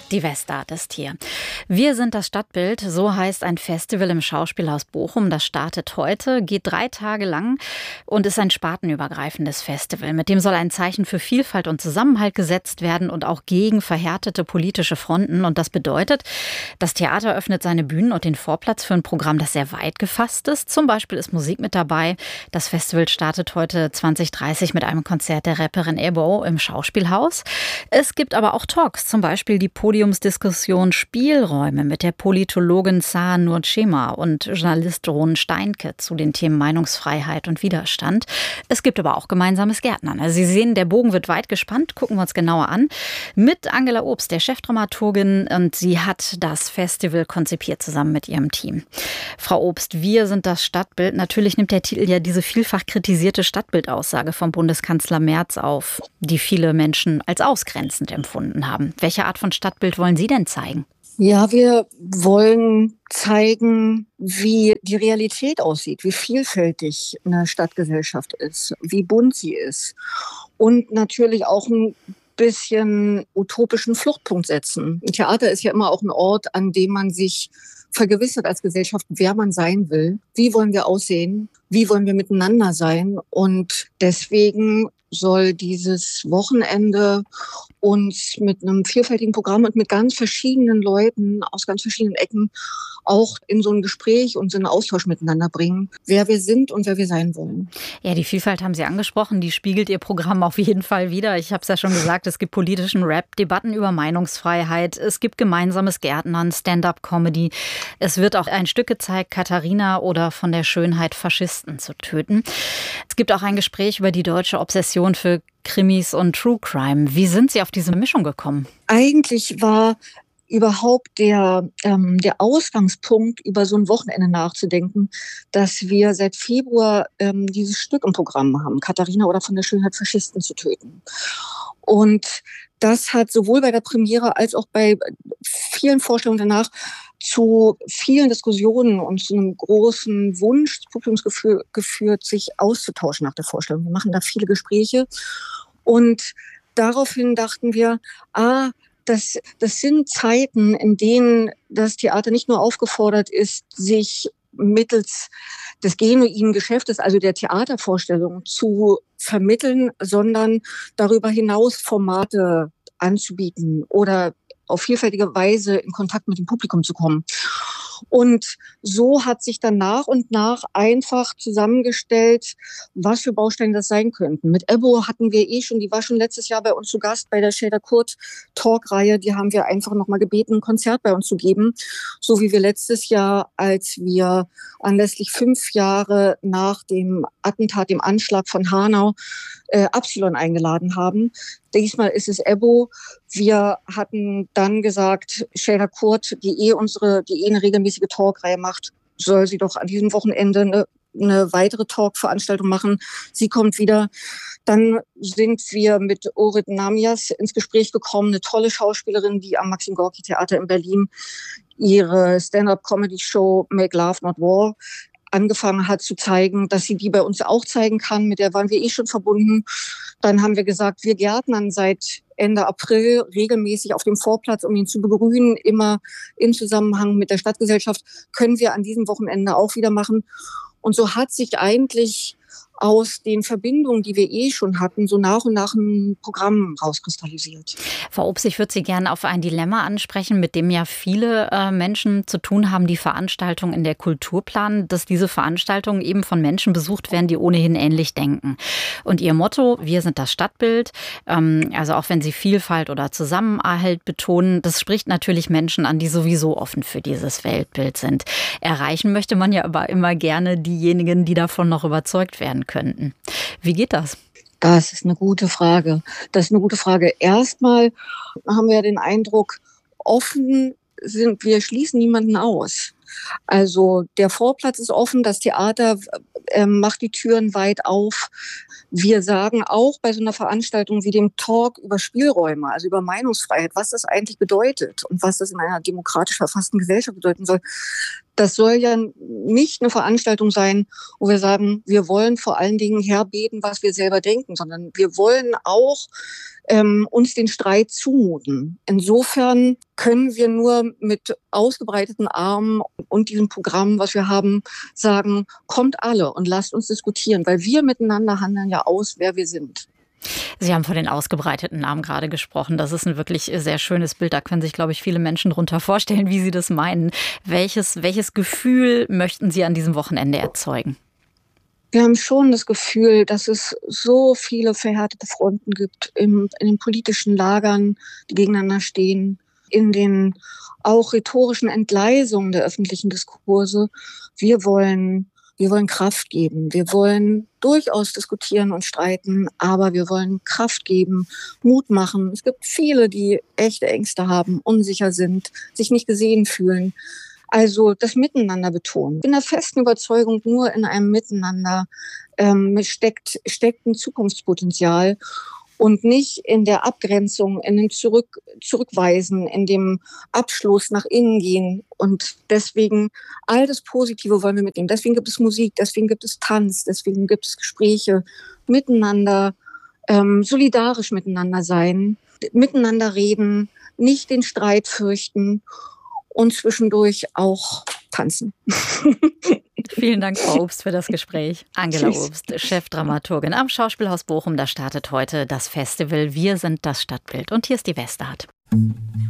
Die Westart ist hier. Wir sind das Stadtbild, so heißt ein Festival im Schauspielhaus Bochum. Das startet heute, geht 3 Tage lang und ist ein spartenübergreifendes Festival. Mit dem soll ein Zeichen für Vielfalt und Zusammenhalt gesetzt werden und auch gegen verhärtete politische Fronten. Und das bedeutet, das Theater öffnet seine Bühnen und den Vorplatz für ein Programm, das sehr weit gefasst ist. Zum Beispiel ist Musik mit dabei. Das Festival startet heute 20:30 mit einem Konzert der Rapperin Ebo im Schauspielhaus. Es gibt aber auch Talks, zum Beispiel die Podiumsdiskussion Spielräume mit der Politologin Zaha Nurchema und Journalist Ron Steinke zu den Themen Meinungsfreiheit und Widerstand. Es gibt aber auch gemeinsames Gärtnern. Also Sie sehen, der Bogen wird weit gespannt. Gucken wir uns genauer an. Mit Angela Obst, der Chefdramaturgin, und sie hat das Festival konzipiert zusammen mit ihrem Team. Frau Obst, wir sind das Stadtbild. Natürlich nimmt der Titel ja diese vielfach kritisierte Stadtbildaussage vom Bundeskanzler Merz auf, die viele Menschen als ausgrenzend empfunden haben. Welche Art von Stadtbild wollen Sie denn zeigen? Ja, wir wollen zeigen, wie die Realität aussieht, wie vielfältig eine Stadtgesellschaft ist, wie bunt sie ist und natürlich auch ein bisschen utopischen Fluchtpunkt setzen. Ein Theater ist ja immer auch ein Ort, an dem man sich vergewissert als Gesellschaft, wer man sein will. Wie wollen wir aussehen? Wie wollen wir miteinander sein? Und deswegen soll dieses Wochenende uns mit einem vielfältigen Programm und mit ganz verschiedenen Leuten aus ganz verschiedenen Ecken auch in so ein Gespräch und so einen Austausch miteinander bringen, wer wir sind und wer wir sein wollen. Ja, die Vielfalt haben Sie angesprochen, die spiegelt Ihr Programm auf jeden Fall wider. Ich habe es ja schon gesagt, es gibt politischen Rap, Debatten über Meinungsfreiheit, es gibt gemeinsames Gärtnern, Stand-up-Comedy. Es wird auch ein Stück gezeigt, Katharina oder von der Schönheit Faschisten zu töten. Es gibt auch ein Gespräch über die deutsche Obsession für Krimis und True Crime. Wie sind Sie auf diese Mischung gekommen? Eigentlich war überhaupt der Ausgangspunkt, über so ein Wochenende nachzudenken, dass wir seit Februar dieses Stück im Programm haben, Katharina oder von der Schönheit Faschisten zu töten. Und das hat sowohl bei der Premiere als auch bei vielen Vorstellungen danach zu vielen Diskussionen und zu einem großen Wunsch des Publikums geführt, sich auszutauschen nach der Vorstellung. Wir machen da viele Gespräche und daraufhin dachten wir, das sind Zeiten, in denen das Theater nicht nur aufgefordert ist, sich mittels des genuinen Geschäftes, also der Theatervorstellung, zu vermitteln, sondern darüber hinaus Formate anzubieten oder auf vielfältige Weise in Kontakt mit dem Publikum zu kommen. Und so hat sich dann nach und nach einfach zusammengestellt, was für Bausteine das sein könnten. Mit Ebo hatten wir schon, die war schon letztes Jahr bei uns zu Gast bei der Shader Kurt Talkreihe. Die haben wir einfach nochmal gebeten, ein Konzert bei uns zu geben. So wie wir letztes Jahr, als wir anlässlich 5 Jahre nach dem Attentat, dem Anschlag von Hanau, Absilon eingeladen haben. Diesmal ist es Ebo. Wir hatten dann gesagt, Shader Kurt, die eine regelmäßige Talkreihe macht, soll sie doch an diesem Wochenende eine weitere Talkveranstaltung machen. Sie kommt wieder. Dann sind wir mit Orit Namias ins Gespräch gekommen, eine tolle Schauspielerin, die am Maxim Gorki Theater in Berlin ihre Stand-up-Comedy-Show Make Love Not War angefangen hat zu zeigen, dass sie die bei uns auch zeigen kann. Mit der waren wir schon verbunden. Dann haben wir gesagt, wir gärtnern seit Ende April regelmäßig auf dem Vorplatz, um ihn zu begrünen, immer im Zusammenhang mit der Stadtgesellschaft, können wir an diesem Wochenende auch wieder machen. Und so hat sich eigentlich aus den Verbindungen, die wir schon hatten, so nach und nach ein Programm rauskristallisiert. Frau Obst, ich würde Sie gerne auf ein Dilemma ansprechen, mit dem ja viele Menschen zu tun haben, die Veranstaltungen in der Kultur planen, dass diese Veranstaltungen eben von Menschen besucht werden, die ohnehin ähnlich denken. Und Ihr Motto, wir sind das Stadtbild, also auch wenn Sie Vielfalt oder Zusammenhalt betonen, das spricht natürlich Menschen an, die sowieso offen für dieses Weltbild sind. Erreichen möchte man ja aber immer gerne diejenigen, die davon noch überzeugt werden könnten. Wie geht das? Das ist eine gute Frage. Erstmal haben wir den Eindruck, wir schließen niemanden aus. Also der Vorplatz ist offen, das Theater macht die Türen weit auf. Wir sagen auch bei so einer Veranstaltung wie dem Talk über Spielräume, also über Meinungsfreiheit, was das eigentlich bedeutet und was das in einer demokratisch verfassten Gesellschaft bedeuten soll. Das soll ja nicht eine Veranstaltung sein, wo wir sagen, wir wollen vor allen Dingen herbeten, was wir selber denken, sondern wir wollen auch uns den Streit zumuten. Insofern können wir nur mit ausgebreiteten Armen und diesem Programm, was wir haben, sagen, kommt alle und lasst uns diskutieren, weil wir miteinander handeln ja aus, wer wir sind. Sie haben von den ausgebreiteten Armen gerade gesprochen. Das ist ein wirklich sehr schönes Bild. Da können sich, glaube ich, viele Menschen drunter vorstellen, wie Sie das meinen. Welches Gefühl möchten Sie an diesem Wochenende erzeugen? Wir haben schon das Gefühl, dass es so viele verhärtete Fronten gibt in den politischen Lagern, die gegeneinander stehen, in den auch rhetorischen Entgleisungen der öffentlichen Diskurse. Wir wollen Kraft geben. Wir wollen durchaus diskutieren und streiten, aber wir wollen Kraft geben, Mut machen. Es gibt viele, die echte Ängste haben, unsicher sind, sich nicht gesehen fühlen. Also das Miteinander betonen. Ich bin der festen Überzeugung, nur in einem Miteinander steckt ein Zukunftspotenzial und nicht in der Abgrenzung, in dem Zurückweisen, in dem Abschluss nach innen gehen. Und deswegen all das Positive wollen wir mitnehmen. Deswegen gibt es Musik, deswegen gibt es Tanz, deswegen gibt es Gespräche miteinander, solidarisch miteinander sein, miteinander reden, nicht den Streit fürchten und zwischendurch auch tanzen. Vielen Dank, Frau Obst, für das Gespräch. Angela Obst, Chefdramaturgin am Schauspielhaus Bochum. Da startet heute das Festival Wir sind das Stadtbild. Und hier ist die Westart.